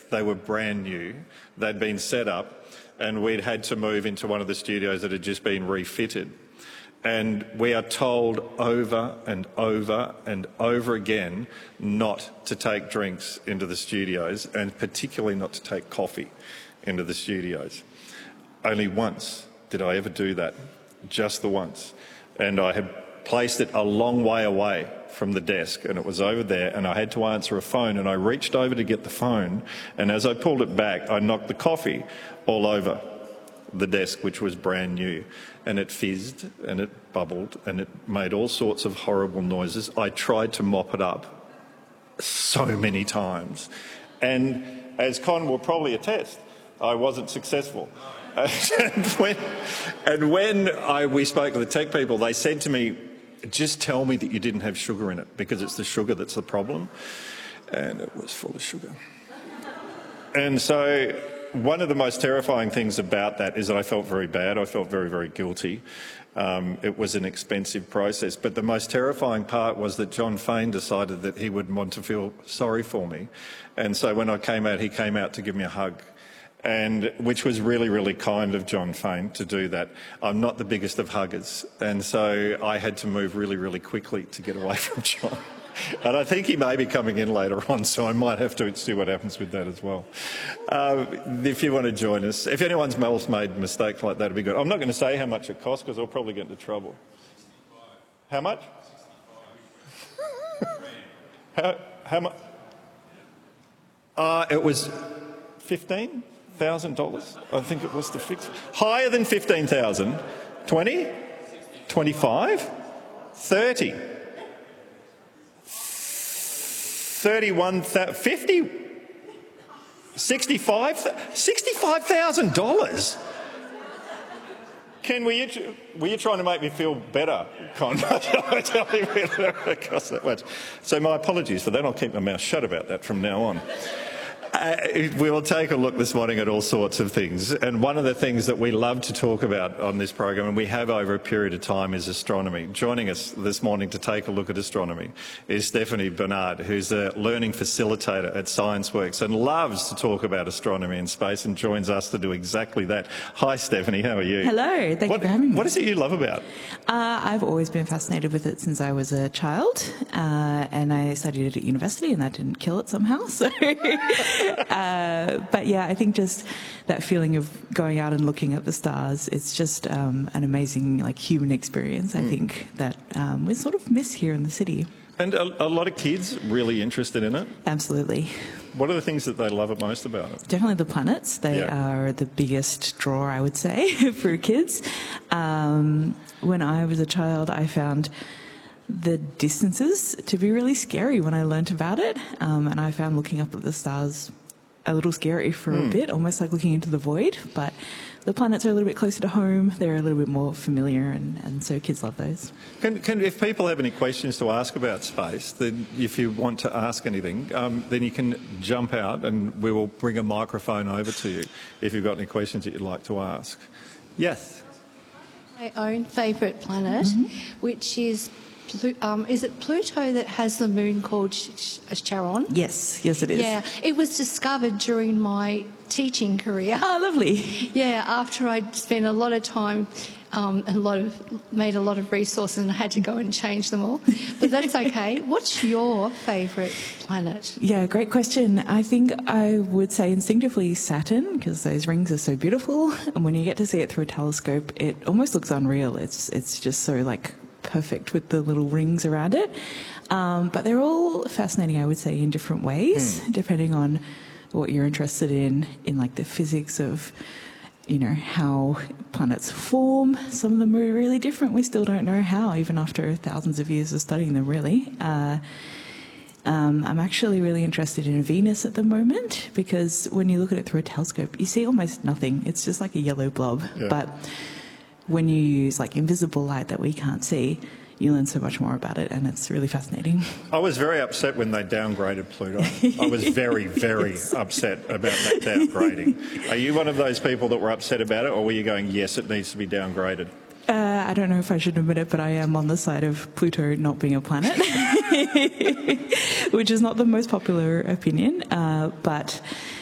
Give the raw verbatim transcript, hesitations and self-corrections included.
They were brand new. They'd been set up and we'd had to move into one of the studios that had just been refitted. And we are told over and over and over again not to take drinks into the studios, and particularly not to take coffee into the studios. Only once did I ever do that, just the once. And I had placed it a long way away from the desk, and it was over there, and I had to answer a phone, and I reached over to get the phone, and as I pulled it back, I knocked the coffee all over the desk, which was brand new, and it fizzed and it bubbled and it made all sorts of horrible noises. I tried to mop it up so many times, and as Con will probably attest, I wasn't successful. and when, and when I, we spoke to the tech people, they said to me, just tell me that you didn't have sugar in it, because it's the sugar that's the problem. And it was full of sugar. And so one of the most terrifying things about that is that I felt very bad. I felt very, very guilty. Um, it was an expensive process. But the most terrifying part was that John Fain decided that he would want to feel sorry for me. And so when I came out, he came out to give me a hug, and which was really, really kind of John Fain to do that. I'm not the biggest of huggers, and so I had to move really, really quickly to get away from John. And I think he may be coming in later on, so I might have to see what happens with that as well. Uh, if you want to join us, if anyone's else made mistakes like that, it'd be good. I'm not going to say how much it costs, because I'll probably get into trouble. How much? how how much? Uh, it was fifteen thousand dollars. I think it was the fix. Higher than fifteen thousand. Twenty? Twenty-five? Thirty? Thirty-one, fifty, sixty-five, sixty-five thousand dollars. Ken, were you, were you trying to make me feel better, Con? I tell you it cost that much. So my apologies for that. I'll keep my mouth shut about that from now on. Uh, we will take a look this morning at all sorts of things, and one of the things that we love to talk about on this program, and we have over a period of time, is astronomy. Joining us this morning to take a look at astronomy is Stephanie Bernard, who's a learning facilitator at ScienceWorks and loves to talk about astronomy and space, and joins us to do exactly that. Hi Stephanie, how are you? Hello, thank what, you for having me. What is it you love about? Uh, I've always been fascinated with it since I was a child, uh, and I studied it at university, and that didn't kill it somehow. So. Uh, but yeah, I think just that feeling of going out and looking at the stars, it's just um, an amazing like human experience, I mm. think, that um, we sort of miss here in the city. And a, a lot of kids really interested in it? Absolutely. What are the things that they love it most about it? Definitely the planets. They yeah. are the biggest draw, I would say, for kids. Um, when I was a child, I found the distances to be really scary when I learnt about it, um, and I found looking up at the stars a little scary for mm. a bit, almost like looking into the void. But the planets are a little bit closer to home, they're a little bit more familiar, and, and so kids love those. Can, can, if people have any questions to ask about space, then if you want to ask anything, um, then you can jump out and we will bring a microphone over to you if you've got any questions that you'd like to ask. Yes? My own favourite planet, mm-hmm. which is Um, is it Pluto that has the moon called Charon? Yes, yes it is. Yeah, it was discovered during my teaching career. Oh, lovely. Yeah, after I'd spent a lot of time um, and a lot of made a lot of resources, and I had to go and change them all. But that's okay. What's your favourite planet? Yeah, great question. I think I would say instinctively Saturn, because those rings are so beautiful, and when you get to see it through a telescope, it almost looks unreal. It's it's just so like perfect with the little rings around it. Um, but they're all fascinating, I would say, in different ways, mm. depending on what you're interested in, in like the physics of, you know, how planets form. Some of them are really different. We still don't know how, even after thousands of years of studying them, really. Uh, um, I'm actually really interested in Venus at the moment, because when you look at it through a telescope, you see almost nothing. It's just like a yellow blob. Yeah. But when you use like invisible light that we can't see, you learn so much more about it, and it's really fascinating. I was very upset when they downgraded Pluto. I was very, very yes. upset about that downgrading. Are you one of those people that were upset about it, or were you going, yes, it needs to be downgraded? Uh, I don't know if I should admit it, but I am on the side of Pluto not being a planet, which is not the most popular opinion, uh, but